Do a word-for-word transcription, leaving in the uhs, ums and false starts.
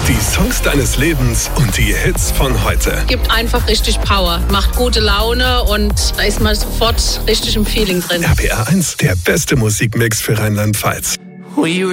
Die Songs deines Lebens und die Hits von heute. Gibt einfach richtig Power, macht gute Laune und da ist man sofort richtig im Feeling drin. R P R eins, der beste Musikmix für Rheinland-Pfalz. We